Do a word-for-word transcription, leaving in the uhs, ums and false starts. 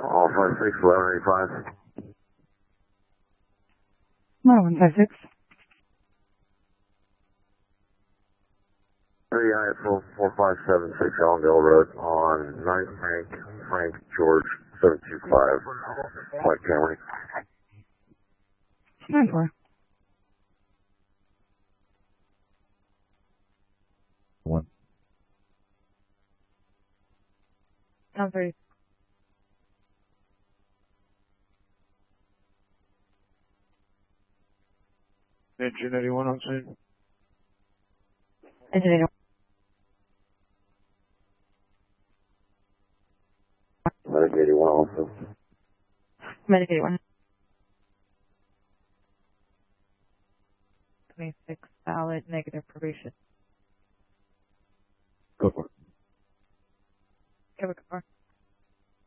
All five six, eleven eighty-five. No, one five six. Three I four four five seven six Allendale Road on nine Frank Frank George seven two five. White Camry. Nine four. One. Nine thirty. Engine eighty-one on scene. Engine eighty-one. Medic eighty-one also. Medic eighty-one. twenty-six valid, negative probation. Go for it. Cover car.